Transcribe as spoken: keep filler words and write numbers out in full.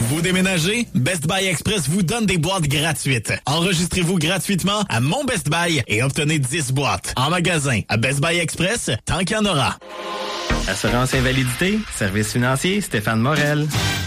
Vous déménagez? Best Buy Express vous donne des boîtes gratuites. Enregistrez-vous gratuitement à Mon Best Buy et obtenez dix boîtes. En magasin, à Best Buy Express, tant qu'il y en aura. Assurance invalidité, service financier, Stéphane Morel.